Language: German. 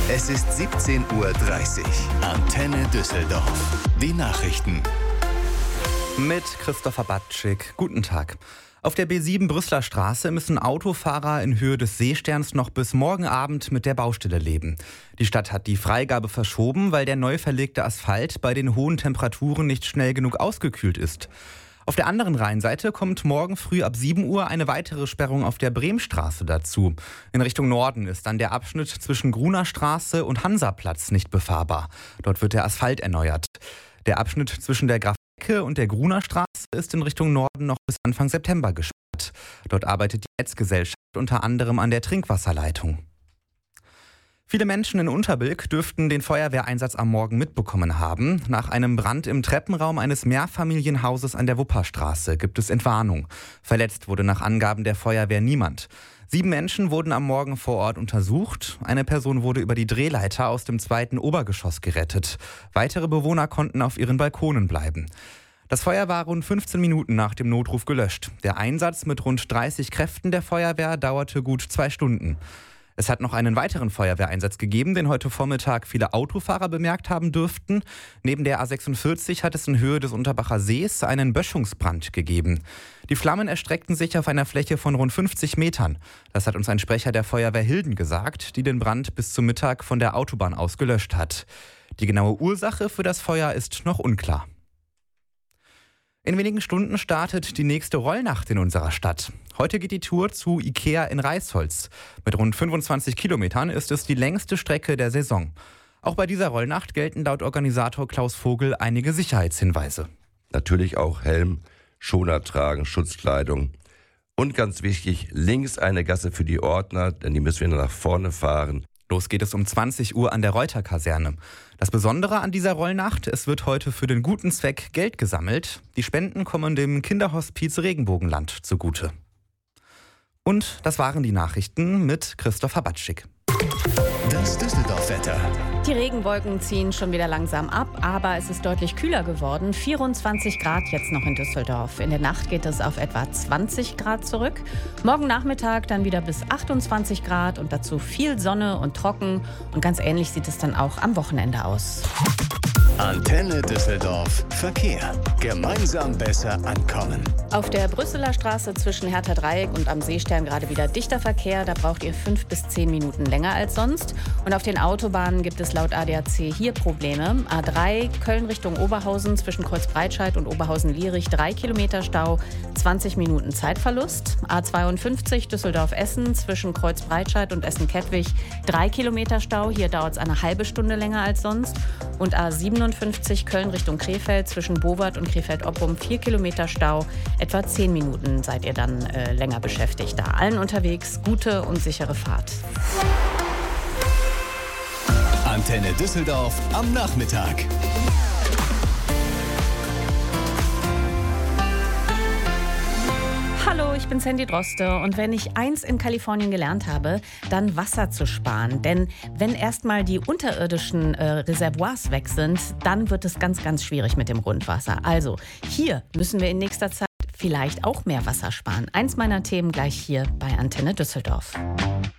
Es ist 17:30 Uhr. Antenne Düsseldorf. Die Nachrichten. Mit Christopher Batschik. Guten Tag. Auf der B7 Brüsseler Straße müssen Autofahrer in Höhe des Seesterns noch bis morgen Abend mit der Baustelle leben. Die Stadt hat die Freigabe verschoben, weil der neu verlegte Asphalt bei den hohen Temperaturen nicht schnell genug ausgekühlt ist. Auf der anderen Rheinseite kommt morgen früh ab 7 Uhr eine weitere Sperrung auf der Bremstraße dazu. In Richtung Norden ist dann der Abschnitt zwischen Gruner Straße und Hansaplatz nicht befahrbar. Dort wird der Asphalt erneuert. Der Abschnitt zwischen der Graf-Ecke und der Gruner Straße ist in Richtung Norden noch bis Anfang September gesperrt. Dort arbeitet die Netzgesellschaft unter anderem an der Trinkwasserleitung. Viele Menschen in Unterbilk dürften den Feuerwehreinsatz am Morgen mitbekommen haben. Nach einem Brand im Treppenraum eines Mehrfamilienhauses an der Wupperstraße gibt es Entwarnung. Verletzt wurde nach Angaben der Feuerwehr niemand. 7 Menschen wurden am Morgen vor Ort untersucht. Eine Person wurde über die Drehleiter aus dem 2. Obergeschoss gerettet. Weitere Bewohner konnten auf ihren Balkonen bleiben. Das Feuer war rund 15 Minuten nach dem Notruf gelöscht. Der Einsatz mit rund 30 Kräften der Feuerwehr dauerte gut 2 Stunden. Es hat noch einen weiteren Feuerwehreinsatz gegeben, den heute Vormittag viele Autofahrer bemerkt haben dürften. Neben der A46 hat es in Höhe des Unterbacher Sees einen Böschungsbrand gegeben. Die Flammen erstreckten sich auf einer Fläche von rund 50 Metern. Das hat uns ein Sprecher der Feuerwehr Hilden gesagt, die den Brand bis zum Mittag von der Autobahn aus gelöscht hat. Die genaue Ursache für das Feuer ist noch unklar. In wenigen Stunden startet die nächste Rollnacht in unserer Stadt. Heute geht die Tour zu IKEA in Reisholz. Mit rund 25 Kilometern ist es die längste Strecke der Saison. Auch bei dieser Rollnacht gelten laut Organisator Klaus Vogel einige Sicherheitshinweise. Natürlich auch Helm, Schoner tragen, Schutzkleidung. Und ganz wichtig, links eine Gasse für die Ordner, denn die müssen wir nach vorne fahren. Los geht es um 20 Uhr an der Reuter-Kaserne. Das Besondere an dieser Rollnacht, es wird heute für den guten Zweck Geld gesammelt. Die Spenden kommen dem Kinderhospiz Regenbogenland zugute. Und das waren die Nachrichten mit Christopher Batschik. Das Düsseldorf-Wetter. Die Regenwolken ziehen schon wieder langsam ab, aber es ist deutlich kühler geworden. 24 Grad jetzt noch in Düsseldorf. In der Nacht geht es auf etwa 20 Grad zurück. Morgen Nachmittag dann wieder bis 28 Grad und dazu viel Sonne und trocken. Und ganz ähnlich sieht es dann auch am Wochenende aus. Antenne Düsseldorf. Verkehr. Gemeinsam besser ankommen. Auf der Brüsseler Straße zwischen Hertha-Dreieck und am Seestern gerade wieder dichter Verkehr. Da braucht ihr 5 bis 10 Minuten länger als sonst. Und auf den Autobahnen gibt es laut ADAC hier Probleme. A3 Köln Richtung Oberhausen zwischen Kreuzbreitscheid und Oberhausen-Lierich 3 Kilometer Stau, 20 Minuten Zeitverlust. A52 Düsseldorf-Essen zwischen Kreuzbreitscheid und Essen-Kettwig 3 Kilometer Stau. Hier dauert es eine halbe Stunde länger als sonst. Und A57 Köln Richtung Krefeld zwischen Bowart und Krefeld-Oppum 4 Kilometer Stau. Etwa 10 Minuten seid ihr dann länger beschäftigt da. Allen unterwegs gute und sichere Fahrt. Antenne Düsseldorf am Nachmittag. Hallo, ich bin Sandy Droste und wenn ich eins in Kalifornien gelernt habe, dann Wasser zu sparen. Denn wenn erstmal die unterirdischen Reservoirs weg sind, dann wird es ganz, ganz schwierig mit dem Grundwasser. Also hier müssen wir in nächster Zeit vielleicht auch mehr Wasser sparen. Eins meiner Themen gleich hier bei Antenne Düsseldorf.